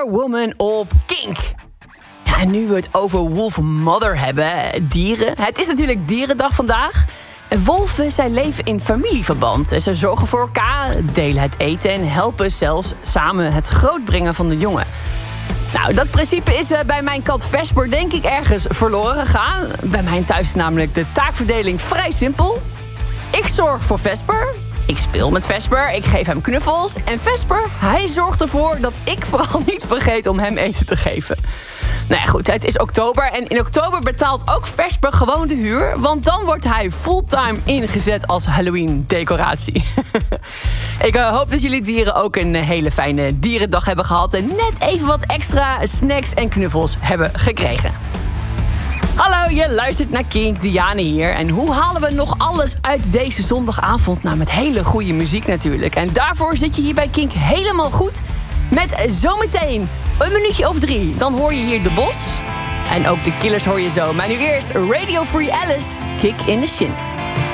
Woman op Kink. Ja, en nu we het over Wolf Mother hebben, dieren. Het is natuurlijk Dierendag vandaag. Wolven, zij leven in familieverband. Ze zorgen voor elkaar, delen het eten en helpen zelfs samen het grootbrengen van de jongen. Nou, dat principe is bij mijn kat Vesper denk ik ergens verloren gegaan. Bij mij thuis is namelijk de taakverdeling vrij simpel. Ik zorg voor Vesper. Ik speel met Vesper, ik geef hem knuffels. En Vesper, hij zorgt ervoor dat ik vooral niet vergeet om hem eten te geven. Nou ja, goed, het is oktober. En in oktober betaalt ook Vesper gewoon de huur. Want dan wordt hij fulltime ingezet als Halloween-decoratie. Ik hoop dat jullie dieren ook een hele fijne dierendag hebben gehad. En net even wat extra snacks en knuffels hebben gekregen. Hallo, je luistert naar Kink, Diane hier. En hoe halen we nog alles uit deze zondagavond? Nou, met hele goede muziek natuurlijk. En daarvoor zit je hier bij Kink helemaal goed. Met zometeen een minuutje of 3. Dan hoor je hier De Bos. En ook de Killers hoor je zo. Maar nu eerst Radio Free Alice, Kick in the Shins.